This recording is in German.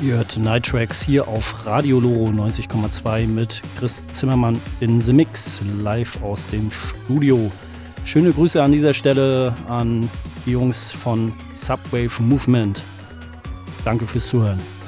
Ihr hört Night Tracks hier auf Radio Loro 90,2 mit Chris Zimmermann in The Mix, live aus dem Studio. Schöne Grüße an dieser Stelle an die Jungs von Subwave Movement. Danke fürs Zuhören.